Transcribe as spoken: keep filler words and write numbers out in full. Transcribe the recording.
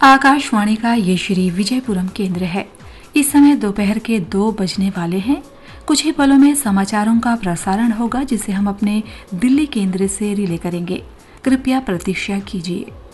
आकाशवाणी का ये श्री विजयपुरम केंद्र है। इस समय दोपहर के दो बजने वाले हैं। कुछ ही पलों में समाचारों का प्रसारण होगा, जिसे हम अपने दिल्ली केंद्र से रिले करेंगे। कृपया प्रतीक्षा कीजिए।